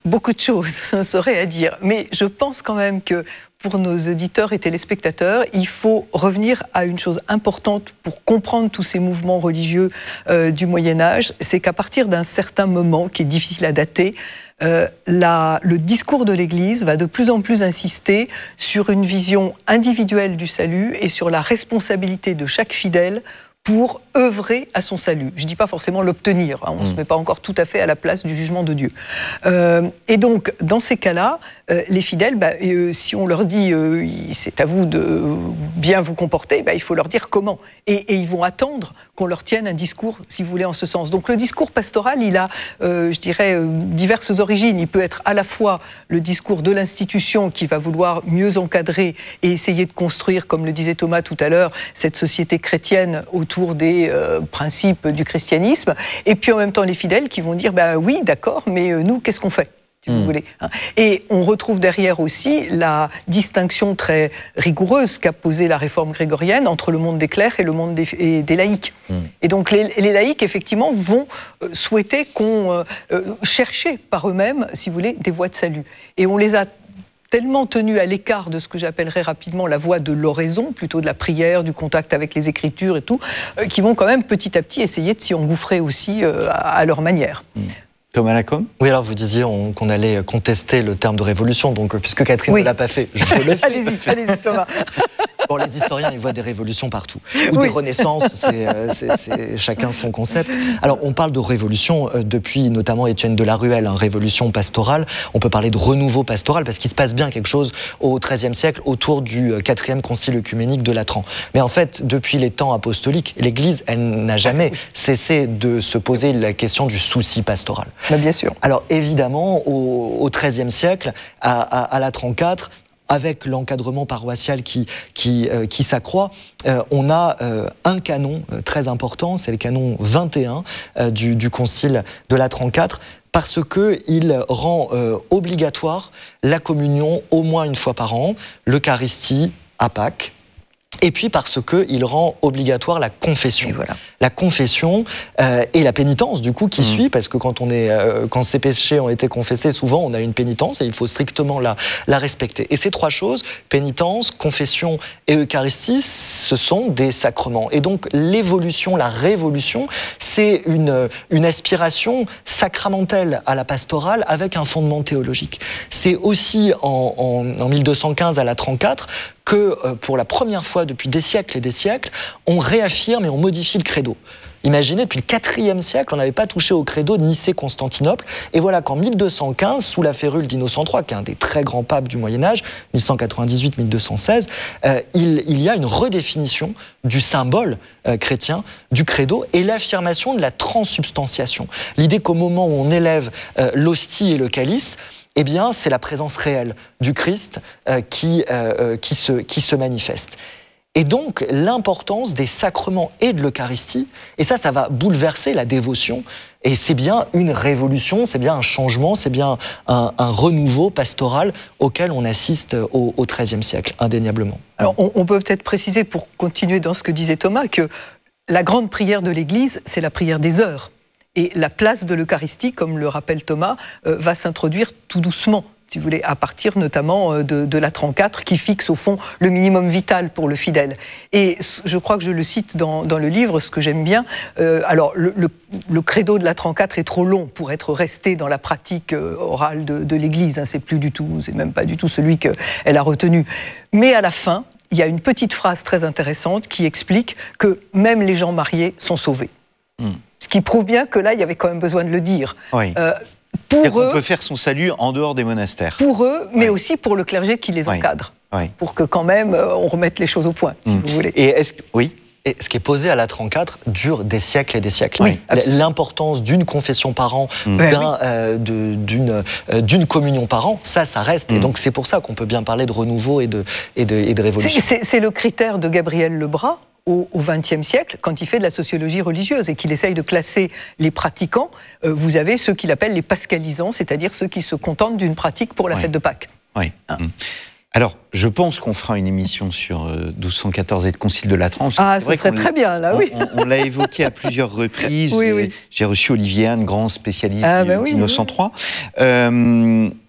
Beaucoup de choses seraient à dire, mais je pense quand même que pour nos auditeurs et téléspectateurs, il faut revenir à une chose importante pour comprendre tous ces mouvements religieux du Moyen-Âge, c'est qu'à partir d'un certain moment, qui est difficile à dater, le discours de l'Église va de plus en plus insister sur une vision individuelle du salut et sur la responsabilité de chaque fidèle pour œuvrer à son salut. Je ne dis pas forcément l'obtenir, hein, on ne se met pas encore tout à fait à la place du jugement de Dieu. Et donc, dans ces cas-là, les fidèles, si on leur dit c'est à vous de bien vous comporter, il faut leur dire comment. Et ils vont attendre qu'on leur tienne un discours, si vous voulez, en ce sens. Donc le discours pastoral, il a, je dirais, diverses origines. Il peut être à la fois le discours de l'institution qui va vouloir mieux encadrer et essayer de construire, comme le disait Thomas tout à l'heure, cette société chrétienne autour des principes du christianisme, et puis en même temps les fidèles qui vont dire oui, d'accord, mais nous, qu'est-ce qu'on fait, si vous voulez. Et on retrouve derrière aussi la distinction très rigoureuse qu'a posée la réforme grégorienne entre le monde des clercs et le monde des laïcs. Et donc les laïcs, effectivement, vont souhaiter qu'on chercher par eux-mêmes, si vous voulez, des voies de salut. Et on les a tellement tenus à l'écart de ce que j'appellerais rapidement la voie de l'oraison, plutôt de la prière, du contact avec les Écritures et tout, qui vont quand même petit à petit essayer de s'y engouffrer aussi à leur manière. Thomas Lacombe ? Oui, alors vous disiez qu'on allait contester le terme de révolution, donc puisque Catherine ne l'a pas fait, je le fais. Allez-y, Thomas. Bon, les historiens, ils voient des révolutions partout. Ou des renaissances, c'est chacun son concept. Alors, on parle de révolution depuis notamment Étienne de la Ruelle, révolution pastorale. On peut parler de renouveau pastoral parce qu'il se passe bien quelque chose au XIIIe siècle autour du 4e concile œcuménique de Latran. Mais en fait, depuis les temps apostoliques, l'Église, elle n'a jamais cessé de se poser la question du souci pastoral. Bien sûr. Alors, évidemment, au XIIIe siècle, à Latran IV, avec l'encadrement paroissial qui s'accroît, on a un canon très important, c'est le canon 21 du concile de Latran IV, parce qu'il rend obligatoire la communion au moins une fois par an, l'Eucharistie à Pâques, et puis parce qu'il rend obligatoire la confession. Et voilà. La confession et la pénitence, du coup, qui suit, parce que quand ces péchés ont été confessés, souvent on a une pénitence et il faut strictement la respecter. Et ces trois choses, pénitence, confession et Eucharistie, ce sont des sacrements. Et donc l'évolution, la révolution, c'est une aspiration sacramentelle à la pastorale avec un fondement théologique. C'est aussi en 1215 à Latran IV que pour la première fois depuis des siècles et des siècles, on réaffirme et on modifie le credo. Imaginez, depuis le IVe siècle, on n'avait pas touché au credo de Nicée-Constantinople. Et voilà qu'en 1215, sous la férule d'Innocent III, qui est un des très grands papes du Moyen-Âge, 1198-1216, il y a une redéfinition du symbole chrétien, du credo, et l'affirmation de la transsubstantiation. L'idée qu'au moment où on élève l'hostie et le calice, eh bien, c'est la présence réelle du Christ qui se manifeste. Et donc, l'importance des sacrements et de l'Eucharistie, et ça va bouleverser la dévotion, et c'est bien une révolution, c'est bien un changement, c'est bien un renouveau pastoral auquel on assiste au XIIIe siècle, indéniablement. Alors, on peut peut-être préciser, pour continuer dans ce que disait Thomas, que la grande prière de l'Église, c'est la prière des heures. Et la place de l'Eucharistie, comme le rappelle Thomas, va s'introduire tout doucement, si vous voulez, à partir notamment de Latran IV, qui fixe au fond le minimum vital pour le fidèle. Et je crois que je le cite dans le livre, ce que j'aime bien. Alors, le credo de Latran IV est trop long pour être resté dans la pratique orale de l'Église. Hein, c'est même pas du tout celui qu'elle a retenu. Mais à la fin, il y a une petite phrase très intéressante qui explique que même les gens mariés sont sauvés. Ce qui prouve bien que là, il y avait quand même besoin de le dire. Oui. Pour eux, on peut faire son salut en dehors des monastères. Pour eux, mais aussi pour le clergé qui les encadre. Pour que quand même, on remette les choses au point, si vous voulez. Et est-ce que... Oui. Et ce qui est posé à Latran IV dure des siècles et des siècles. Oui, l'importance d'une confession par an, d'une communion par an, ça reste. Et donc c'est pour ça qu'on peut bien parler de renouveau et de révolution. C'est le critère de Gabriel Lebras au XXe siècle, quand il fait de la sociologie religieuse et qu'il essaye de classer les pratiquants. Vous avez ceux qu'il appelle les pascalisants, c'est-à-dire ceux qui se contentent d'une pratique pour la fête de Pâques. Oui. Alors, je pense qu'on fera une émission sur 1214 et le Concile de Latran. Ah, ce serait très bien, là, oui. On l'a évoqué à plusieurs reprises. Oui, oui. J'ai reçu Olivier Anne, grand spécialiste bah oui, d'Innocent III.